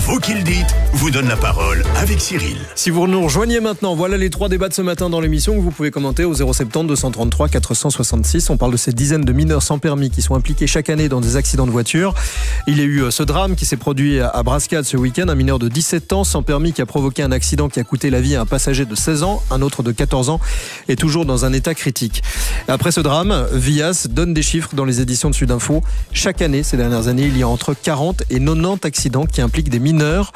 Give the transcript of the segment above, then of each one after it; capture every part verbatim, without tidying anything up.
Vous qui le dites vous donne la parole avec Cyril. Si vous nous rejoignez maintenant, voilà les trois débats de ce matin dans l'émission que vous pouvez commenter au zéro soixante-dix deux cent trente-trois quatre cent soixante-six. On parle de ces dizaines de mineurs sans permis qui sont impliqués chaque année dans des accidents de voiture. Il y a eu ce drame qui s'est produit à Brascade ce week-end, un mineur de dix-sept ans sans permis qui a provoqué un accident qui a coûté la vie à un passager de seize ans, un autre de quatorze ans est toujours dans un état critique. Après ce drame, Vias donne des chiffres dans les éditions de Sudinfo. Chaque année, ces dernières années, il y a entre quarante et quatre-vingt-dix accidents qui impliquent des mineurs.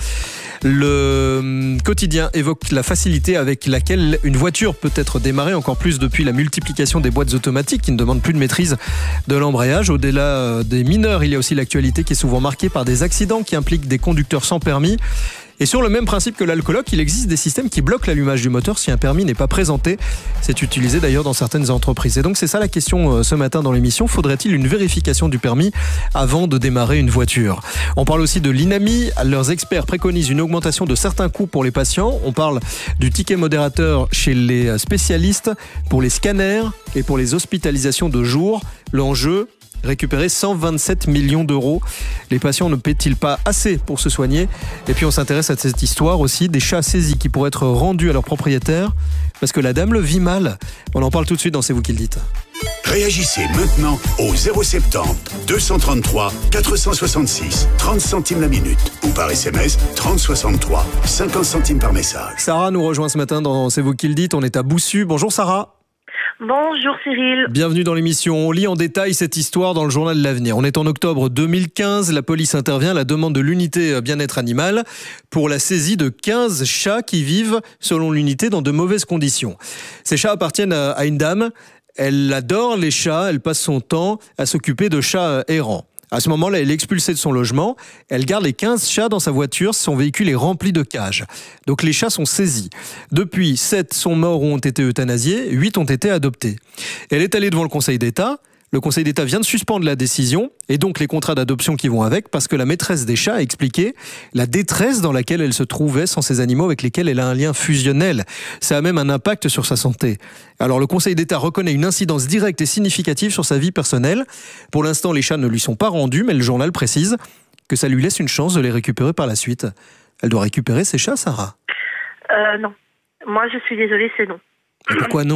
Le quotidien évoque la facilité avec laquelle une voiture peut être démarrée, encore plus depuis la multiplication des boîtes automatiques qui ne demandent plus de maîtrise de l'embrayage. Au-delà des mineurs, il y a aussi l'actualité qui est souvent marquée par des accidents qui impliquent des conducteurs sans permis. Et sur le même principe que l'alcoologue, il existe des systèmes qui bloquent l'allumage du moteur si un permis n'est pas présenté. C'est utilisé d'ailleurs dans certaines entreprises. Et donc c'est ça la question ce matin dans l'émission. Faudrait-il une vérification du permis avant de démarrer une voiture ? On parle aussi de l'INAMI. Leurs experts préconisent une augmentation de certains coûts pour les patients. On parle du ticket modérateur chez les spécialistes, pour les scanners et pour les hospitalisations de jour. L'enjeu, récupérer cent vingt-sept millions d'euros. Les patients ne paient-ils pas assez pour se soigner ? Et puis on s'intéresse à cette histoire aussi des chats saisis qui pourraient être rendus à leurs propriétaires parce que la dame le vit mal. On en parle tout de suite dans C'est vous qui le dites. Réagissez maintenant au zéro soixante-dix deux cent trente-trois quatre cent soixante-six, trente centimes la minute ou par S M S trente soixante-trois, cinquante centimes par message. Sarah nous rejoint ce matin dans C'est vous qui le dites. On est à Boussu. Bonjour Sarah. Bonjour Cyril. Bienvenue dans l'émission. On lit en détail cette histoire dans le journal de l'Avenir. On est en octobre deux mille quinze. La police intervient à la demande de l'unité bien-être animal pour la saisie de quinze chats qui vivent, selon l'unité, dans de mauvaises conditions. Ces chats appartiennent à une dame. Elle adore les chats. Elle passe son temps à s'occuper de chats errants. À ce moment-là, elle est expulsée de son logement. Elle garde les quinze chats dans sa voiture. Son véhicule est rempli de cages. Donc les chats sont saisis. Depuis, sept sont morts ou ont été euthanasiés. huit ont été adoptés. Elle est allée devant le Conseil d'État. Le Conseil d'État vient de suspendre la décision et donc les contrats d'adoption qui vont avec parce que la maîtresse des chats a expliqué la détresse dans laquelle elle se trouvait sans ces animaux avec lesquels elle a un lien fusionnel. Ça a même un impact sur sa santé. Alors le Conseil d'État reconnaît une incidence directe et significative sur sa vie personnelle. Pour l'instant, les chats ne lui sont pas rendus, mais le journal précise que ça lui laisse une chance de les récupérer par la suite. Elle doit récupérer ses chats, Sarah ? Euh, non. Moi, je suis désolée, c'est non. Et pourquoi non ?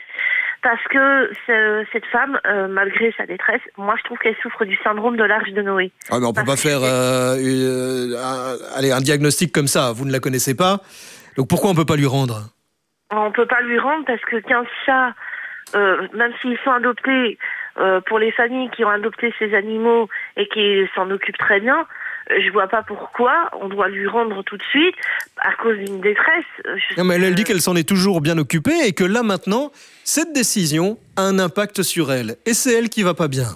Parce que ce, cette femme, euh, malgré sa détresse, moi je trouve qu'elle souffre du syndrome de l'Arche de Noé. Ah mais on ne peut pas faire euh, euh, un, allez, un diagnostic comme ça, vous ne la connaissez pas, donc pourquoi on ne peut pas lui rendre ? On ne peut pas lui rendre parce que quinze chats, euh, même s'ils sont adoptés, euh, pour les familles qui ont adopté ces animaux et qui s'en occupent très bien, je vois pas pourquoi on doit lui rendre tout de suite à cause d'une détresse. Je... Non, mais elle, elle dit qu'elle s'en est toujours bien occupée et que là maintenant, cette décision a un impact sur elle. Et c'est elle qui va pas bien.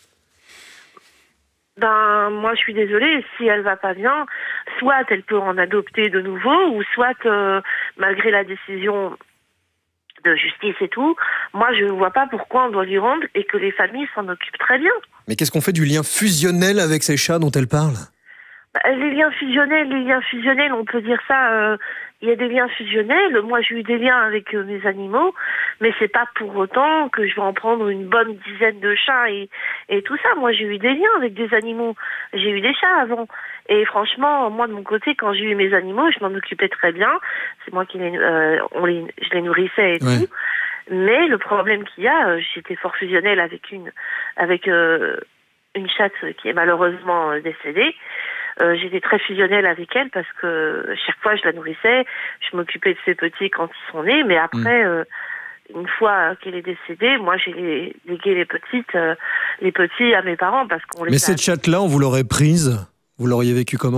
Ben, moi je suis désolée, si elle va pas bien, soit elle peut en adopter de nouveau, ou soit, euh, malgré la décision de justice et tout, moi je ne vois pas pourquoi on doit lui rendre et que les familles s'en occupent très bien. Mais qu'est-ce qu'on fait du lien fusionnel avec ces chats dont elle parle ? Les liens fusionnels, les liens fusionnels, on peut dire ça, euh, il y a des liens fusionnels. Moi, j'ai eu des liens avec euh, mes animaux, mais c'est pas pour autant que je vais en prendre une bonne dizaine de chats et, et tout ça. Moi, j'ai eu des liens avec des animaux. J'ai eu des chats avant. Et franchement, moi, de mon côté, quand j'ai eu mes animaux, je m'en occupais très bien. C'est moi qui les, euh, on les, je les nourrissais et ouais. tout. Mais le problème qu'il y a, euh, j'étais fort fusionnelle avec une, avec euh, une chatte qui est malheureusement euh, décédée. Euh, j'étais très fusionnelle avec elle parce que chaque fois je la nourrissais, je m'occupais de ses petits quand ils sont nés, mais après, mmh. euh, une fois qu'elle est décédée, moi j'ai légué les petites, euh, les petits à mes parents parce qu'on les. Mais cette chatte-là, on vous l'aurait prise, vous l'auriez vécu comment ?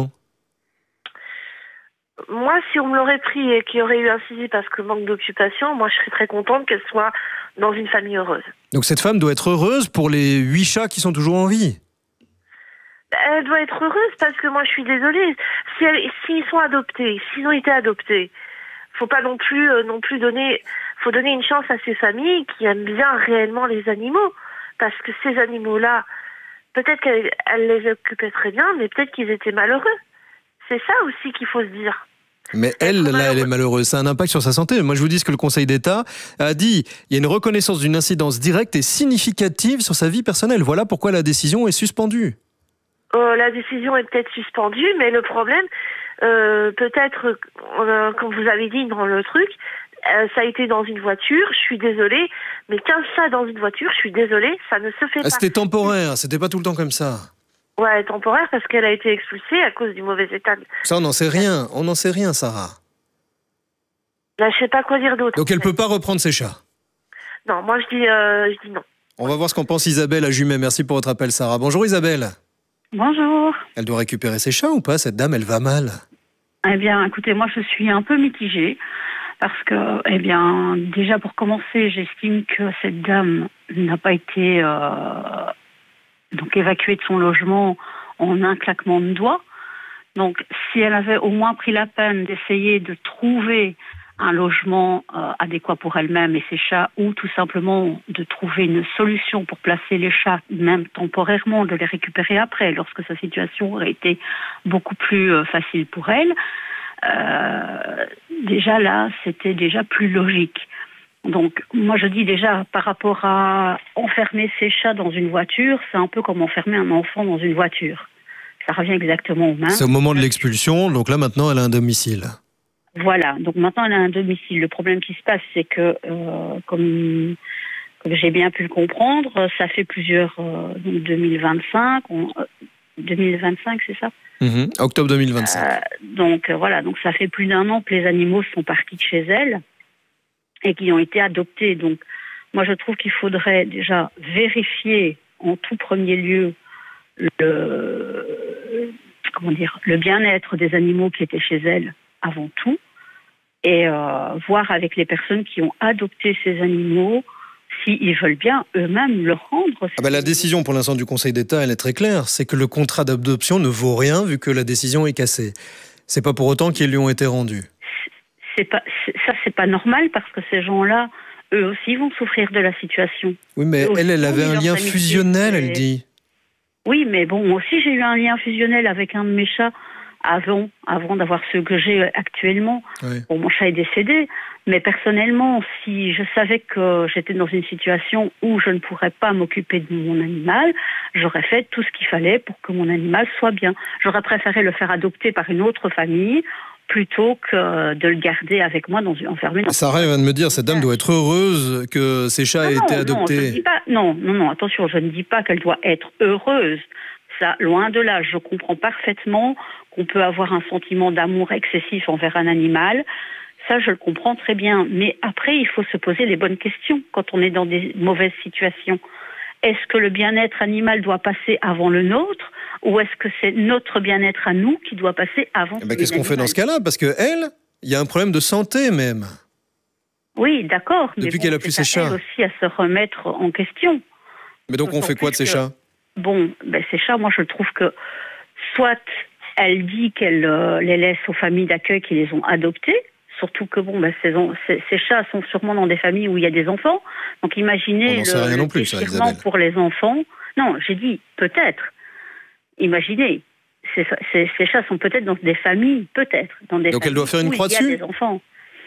Moi, si on me l'aurait pris et qu'il y aurait eu un suivi parce que manque d'occupation, moi je serais très contente qu'elle soit dans une famille heureuse. Donc cette femme doit être heureuse pour les huit chats qui sont toujours en vie. Elle doit être heureuse parce que moi je suis désolée. Si elle, s'ils sont adoptés, s'ils ont été adoptés, faut pas non plus euh, non plus donner, faut donner une chance à ces familles qui aiment bien réellement les animaux, parce que ces animaux-là, peut-être qu'elle elle les occupait très bien, mais peut-être qu'ils étaient malheureux. C'est ça aussi qu'il faut se dire. Mais elle, là, elle est malheureuse. Ça a un impact sur sa santé. Moi, je vous dis ce que le Conseil d'État a dit. Il y a une reconnaissance d'une incidence directe et significative sur sa vie personnelle. Voilà pourquoi la décision est suspendue. euh, la décision est peut-être suspendue, mais le problème, euh, peut-être, euh, comme vous avez dit dans le truc, euh, ça a été dans une voiture, je suis désolée, mais qu'un ça dans une voiture, je suis désolée, ça ne se fait ah, pas. C'était temporaire, c'était pas tout le temps comme ça. Ouais, temporaire, parce qu'elle a été expulsée à cause du mauvais état. De... Ça, on n'en sait rien, on n'en sait rien, Sarah. Là, je sais pas quoi dire d'autre. Donc elle peut pas reprendre ses chats? Non, moi je dis, euh, je dis non. On va voir ce qu'en pense Isabelle à Jumet. Merci pour votre appel, Sarah. Bonjour Isabelle. Bonjour. Elle doit récupérer ses chats ou pas? Cette dame, elle va mal. Eh bien, écoutez, moi je suis un peu mitigée parce que, eh bien, déjà pour commencer, j'estime que cette dame n'a pas été euh, donc évacuée de son logement en un claquement de doigts. Donc, si elle avait au moins pris la peine d'essayer de trouver un logement euh, adéquat pour elle-même et ses chats, ou tout simplement de trouver une solution pour placer les chats, même temporairement, de les récupérer après, lorsque sa situation aurait été beaucoup plus euh, facile pour elle, euh, déjà là, c'était déjà plus logique. Donc, moi je dis déjà, par rapport à enfermer ses chats dans une voiture, c'est un peu comme enfermer un enfant dans une voiture. Ça revient exactement au même. C'est au moment de l'expulsion, donc là maintenant elle a un domicile. Voilà, donc maintenant elle a un domicile. Le problème qui se passe, c'est que, euh, comme, comme j'ai bien pu le comprendre, ça fait plusieurs... Euh, donc deux mille vingt-cinq, on, euh, deux mille vingt-cinq, c'est ça? Mmh, octobre deux mille vingt-cinq. Euh, donc euh, voilà, donc ça fait plus d'un an que les animaux sont partis de chez elle et qui ont été adoptés. Donc moi je trouve qu'il faudrait déjà vérifier en tout premier lieu le, comment dire, le bien-être des animaux qui étaient chez elle avant tout. Et euh, voir avec les personnes qui ont adopté ces animaux s'ils veulent bien eux-mêmes le rendre. Ah bah la décision pour l'instant du Conseil d'État, elle est très claire. C'est que le contrat d'adoption ne vaut rien vu que la décision est cassée. C'est pas pour autant qu'ils lui ont été rendus. C'est pas, c'est, ça, c'est pas normal parce que ces gens-là, eux aussi, vont souffrir de la situation. Oui, mais eux elle, elle avait un lien amitiés, fusionnel, elle dit. Oui, mais bon, moi aussi, j'ai eu un lien fusionnel avec un de mes chats avant, avant d'avoir ce que j'ai actuellement. Oui. Bon, mon chat est décédé, mais personnellement, si je savais que j'étais dans une situation où je ne pourrais pas m'occuper de mon animal, j'aurais fait tout ce qu'il fallait pour que mon animal soit bien. J'aurais préféré le faire adopter par une autre famille plutôt que de le garder avec moi dans une enfermé. Dans Sarah vient de me dire, cette dame doit être heureuse que ses chats non, aient non, été non, adoptés. Je ne dis pas, non, non, non, attention, je ne dis pas qu'elle doit être heureuse. Ça, loin de là, je comprends parfaitement qu'on peut avoir un sentiment d'amour excessif envers un animal. Ça, je le comprends très bien. Mais après, il faut se poser les bonnes questions quand on est dans des mauvaises situations. Est-ce que le bien-être animal doit passer avant le nôtre ou est-ce que c'est notre bien-être à nous qui doit passer avant eh ben, qu'est-ce qu'on fait dans ce cas-là? Parce qu'elle, il y a un problème de santé même. Oui, d'accord. Depuis mais bon, qu'elle a plus ses chats. Elle aussi à se remettre en question. Mais donc, on fait quoi de ces que, chats? Bon, ben, ces chats, moi, je trouve que soit elle dit qu'elle euh, les laisse aux familles d'accueil qui les ont adoptés, surtout que bon, ben, ces, ces, ces chats sont sûrement dans des familles où il y a des enfants. Donc imaginez le, rien non le plus, ça, déchirement Isabelle. pour les enfants. Non, j'ai dit peut-être. Imaginez, ces, ces, ces chats sont peut-être dans des familles, peut-être. Dans des Donc elle doit faire une où croix il y a dessus des enfants.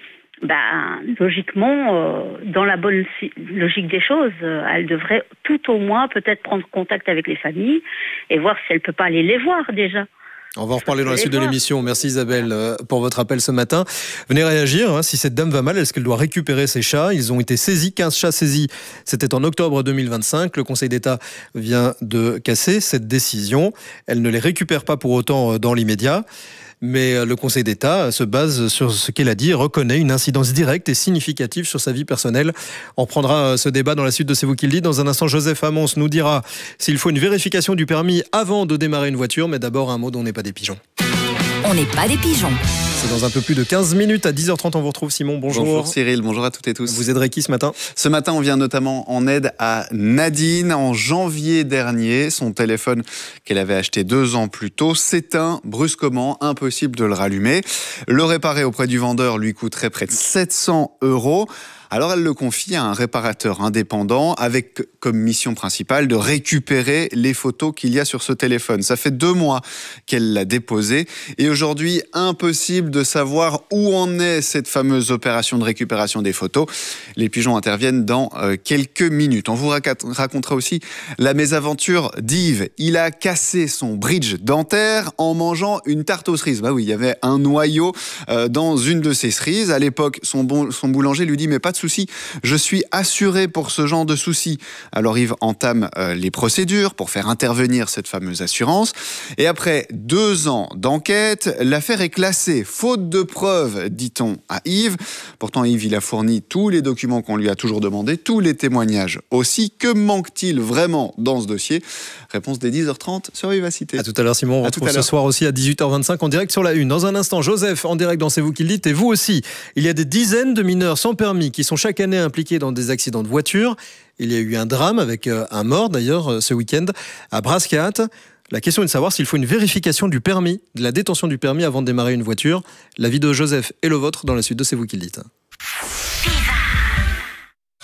Ben, logiquement, euh, dans la bonne logique des choses, euh, elle devrait tout au moins peut-être prendre contact avec les familles et voir si elle ne peut pas aller les voir déjà. On va en reparler dans la suite de l'émission. Merci Isabelle pour votre appel ce matin. Venez réagir, hein, si cette dame va mal, est-ce qu'elle doit récupérer ses chats? Ils ont été saisis, quinze chats saisis. C'était en octobre deux mille vingt-cinq. Le Conseil d'État vient de casser cette décision. Elle ne les récupère pas pour autant dans l'immédiat. Mais le Conseil d'État se base sur ce qu'elle a dit et reconnaît une incidence directe et significative sur sa vie personnelle. On reprendra ce débat dans la suite de C'est vous qui le dites. Dans un instant, Joseph Hamons nous dira s'il faut une vérification du permis avant de démarrer une voiture. Mais d'abord, un mot dont on n'est pas des pigeons. On n'est pas des pigeons. C'est dans un peu plus de quinze minutes. À dix heures trente, on vous retrouve. Simon, bonjour. Bonjour Cyril, bonjour à toutes et tous. Vous aiderez qui ce matin? Ce matin, on vient notamment en aide à Nadine. En janvier dernier, son téléphone qu'elle avait acheté deux ans plus tôt s'éteint brusquement, impossible de le rallumer. Le réparer auprès du vendeur lui coûterait près de sept cents euros. Alors elle le confie à un réparateur indépendant avec comme mission principale de récupérer les photos qu'il y a sur ce téléphone. Ça fait deux mois qu'elle l'a déposé et aujourd'hui, impossible de savoir où en est cette fameuse opération de récupération des photos. Les pigeons interviennent dans euh, quelques minutes. On vous racontera aussi la mésaventure d'Yves. Il a cassé son bridge dentaire en mangeant une tarte aux cerises. Bah oui, il y avait un noyau euh, dans une de ces cerises. À l'époque, son, bon, son boulanger lui dit « mais pas de souci, je suis assuré pour ce genre de soucis ». Alors Yves entame euh, les procédures pour faire intervenir cette fameuse assurance. Et après deux ans d'enquête, l'affaire est classée faute de preuves, dit-on à Yves. Pourtant, Yves, il a fourni tous les documents qu'on lui a toujours demandé, tous les témoignages aussi. Que manque-t-il vraiment dans ce dossier ? Réponse dès dix heures trente sur Vivacité. À tout à l'heure, Simon. On retrouve ce soir aussi à dix-huit heures vingt-cinq en direct sur la Une. Dans un instant, Joseph, en direct dans C'est vous qui le dites. Et vous aussi, il y a des dizaines de mineurs sans permis qui sont chaque année impliqués dans des accidents de voiture. Il y a eu un drame avec un mort d'ailleurs ce week-end à Brascaat. La question est de savoir s'il faut une vérification du permis, de la détention du permis avant de démarrer une voiture. L'avis de Joseph et le vôtre dans la suite de C'est vous qui le dites.